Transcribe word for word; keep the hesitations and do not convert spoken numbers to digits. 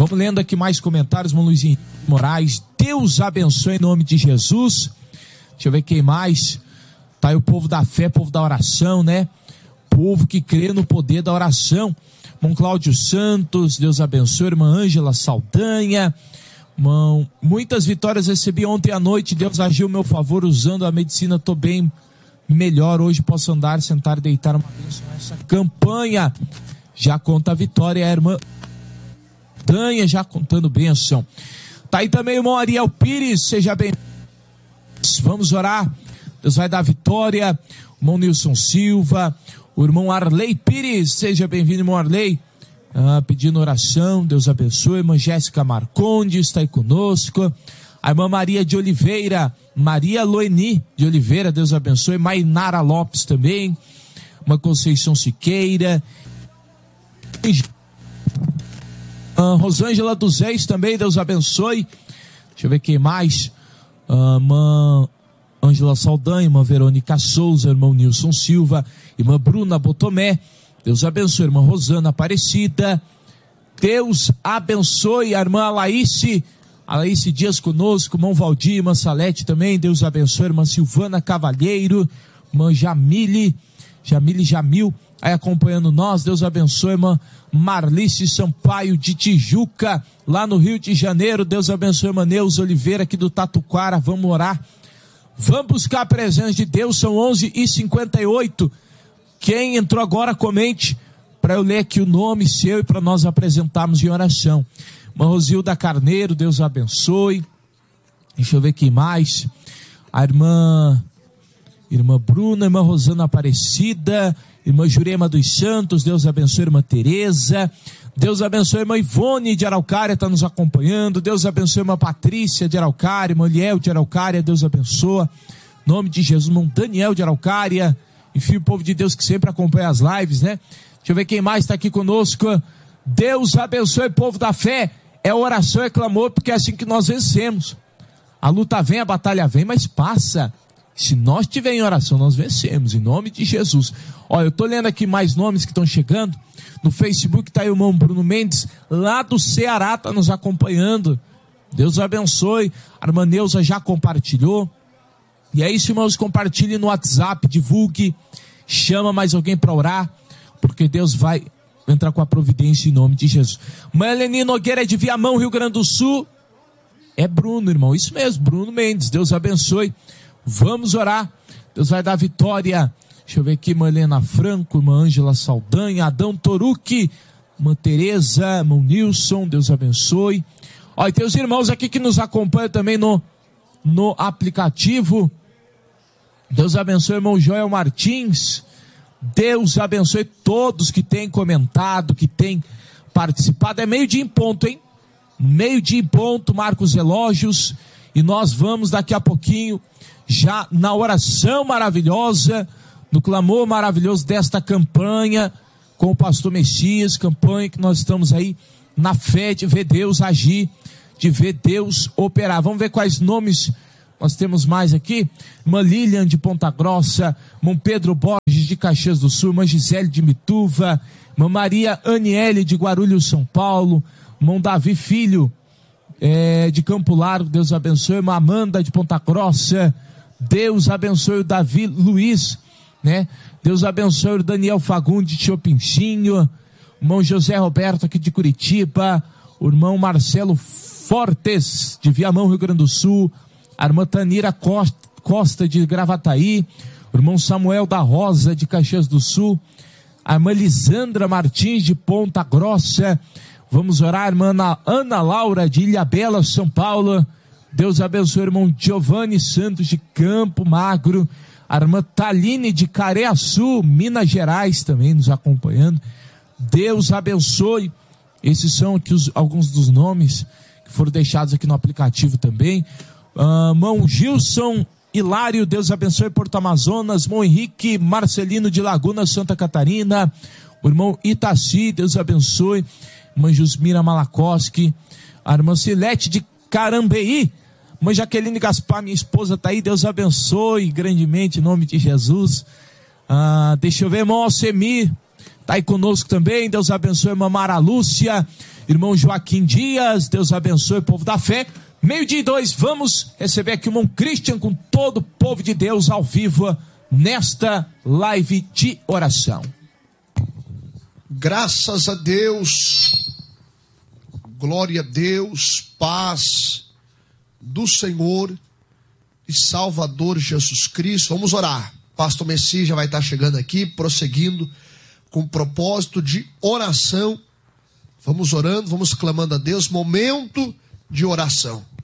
Vamos lendo aqui mais comentários, irmão Luizinho Moraes. Deus abençoe em nome de Jesus. Deixa eu ver quem mais. Tá aí o povo da fé, povo da oração, né? Povo que crê no poder da oração. Irmão Cláudio Santos, Deus abençoe. Irmã Ângela Saldanha. Irmão, muitas vitórias recebi ontem à noite. Deus agiu a meu favor usando a medicina. Tô bem melhor. Hoje posso andar, sentar e deitar. Uma bênção nessa campanha. Já conta a vitória, a irmã Danha já contando bênção. Tá aí também o irmão Ariel Pires, seja bem-vindo. Vamos orar. Deus vai dar vitória. O irmão Nilson Silva, o irmão Arley Pires, seja bem-vindo, irmão Arley. Ah, pedindo oração, Deus abençoe. Irmã Jéssica Marcondes está aí conosco. A irmã Maria de Oliveira, Maria Loeni de Oliveira, Deus abençoe. Mainara Lopes também. Irmã Conceição Siqueira. Ah, Rosângela dos Reis também, Deus abençoe. Deixa eu ver quem mais. Ah, irmã Ângela Saldanha, irmã Verônica Souza, irmão Nilson Silva, irmã Bruna Botomé, Deus abençoe. Irmã Rosana Aparecida, Deus abençoe. A irmã Alaíce, Alaíce Dias conosco, irmão Valdir, irmã Salete também, Deus abençoe. Irmã Silvana Cavalheiro, irmã Jamile, Jamile Jamil, aí acompanhando nós, Deus abençoe. Irmã Marlice Sampaio de Tijuca, lá no Rio de Janeiro, Deus abençoe. Irmã Neuza Oliveira aqui do Tatuquara, vamos orar, vamos buscar a presença de Deus. São onze e cinquenta e oito, quem entrou agora comente, para eu ler aqui o nome seu e para nós apresentarmos em oração. Irmã Rosilda Carneiro, Deus abençoe. Deixa eu ver quem mais. A irmã Irmã Bruna, irmã Rosana Aparecida, irmã Jurema dos Santos, Deus abençoe. Irmã Tereza, Deus abençoe. Irmã Ivone de Araucária está nos acompanhando, Deus abençoe. Irmã Patrícia de Araucária, irmã Liel de Araucária, Deus abençoe. Em nome de Jesus. Irmão Daniel de Araucária, enfim, o povo de Deus que sempre acompanha as lives, né? Deixa eu ver quem mais está aqui conosco. Deus abençoe, povo da fé. É oração, é clamor, porque é assim que nós vencemos. A luta vem, a batalha vem, mas passa. Se nós estivermos em oração, nós vencemos, em nome de Jesus. Olha, eu estou lendo aqui mais nomes que estão chegando. No Facebook está aí o irmão Bruno Mendes, lá do Ceará, está nos acompanhando. Deus abençoe. A irmã Neuza já compartilhou. E é isso, irmãos, compartilhe no WhatsApp, divulgue, chama mais alguém para orar, porque Deus vai entrar com a providência em nome de Jesus. Mãe Eleni Nogueira é de Viamão, Rio Grande do Sul. É Bruno, irmão, isso mesmo, Bruno Mendes, Deus abençoe. Vamos orar, Deus vai dar vitória. Deixa eu ver aqui, irmã Helena Franco, irmã Ângela Saldanha, Adão Toruque, irmã Tereza, irmão Nilson, Deus abençoe. Olha, tem os irmãos aqui que nos acompanham também no, no aplicativo. Deus abençoe, irmão Joel Martins. Deus abençoe todos que têm comentado, que têm participado. É meio dia em ponto, hein? Meio dia em ponto, Marcos Relógios. E nós vamos daqui a pouquinho, já na oração maravilhosa, no clamor maravilhoso desta campanha, com o pastor Messias, campanha que nós estamos aí na fé de ver Deus agir, de ver Deus operar. Vamos ver quais nomes nós temos mais aqui. Irmã Lilian de Ponta Grossa, irmão Pedro Borges de Caxias do Sul, irmã Gisele de Mituva, irmã Maria Aniele de Guarulhos, São Paulo, irmão Davi Filho é, de Campo Largo, Deus abençoe. Irmã Amanda de Ponta Grossa, Deus abençoe. O Davi Luiz, né? Deus abençoe. O Daniel Fagundes de Chopincinho, irmão José Roberto aqui de Curitiba, o irmão Marcelo Fortes de Viamão, Rio Grande do Sul, a irmã Tanira Costa, Costa de Gravataí, o irmão Samuel da Rosa de Caxias do Sul, a irmã Lisandra Martins de Ponta Grossa. Vamos orar, irmã Ana Laura de Ilhabela, São Paulo. Deus abençoe. O irmão Giovanni Santos de Campo Magro, a irmã Taline de Careaçu, Minas Gerais, também nos acompanhando. Deus abençoe. Esses são aqui os, alguns dos nomes que foram deixados aqui no aplicativo também. Uh, irmão Gilson Hilário, Deus abençoe, Porto Amazonas. Irmão Henrique Marcelino de Laguna, Santa Catarina. O irmão Itaci, Deus abençoe. Irmã Jusmira Malakoski. A irmã Silete de Carambeí. Irmã Jaqueline Gaspar, minha esposa, está aí. Deus abençoe grandemente em nome de Jesus. Ah, deixa eu ver, irmão Alcemir Está aí conosco também, Deus abençoe a irmã Mara Lúcia, irmão Joaquim Dias, Deus abençoe o povo da fé. Meio-dia e dois, vamos receber aqui o irmão Christian com todo o povo de Deus ao vivo nesta live de oração. Graças a Deus, glória a Deus, paz do Senhor e Salvador Jesus Cristo. Vamos orar. Pastor Messias já vai estar chegando aqui, prosseguindo com o propósito de oração. Vamos orando, vamos clamando a Deus, momento de oração.